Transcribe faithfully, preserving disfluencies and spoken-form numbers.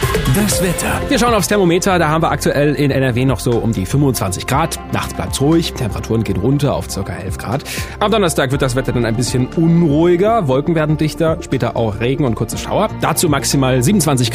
Das Wetter. Wir schauen aufs Thermometer, da haben wir aktuell in N R W noch so um die fünfundzwanzig Grad. Nachts bleibt's ruhig, Temperaturen gehen runter auf ca. elf Grad. Am Donnerstag wird das Wetter dann ein bisschen unruhiger, Wolken werden dichter, später auch Regen und kurze Schauer. Dazu maximal siebenundzwanzig Grad.